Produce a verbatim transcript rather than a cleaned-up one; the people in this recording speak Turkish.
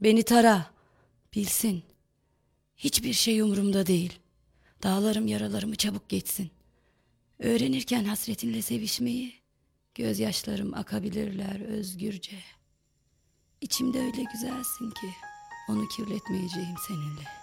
Beni tara, bilsin. Hiçbir şey umurumda değil. Dağlarım yaralarımı çabuk geçsin. Öğrenirken hasretinle sevişmeyi, gözyaşlarım akabilirler özgürce. İçimde öyle güzelsin ki onu kirletmeyeceğim seninle.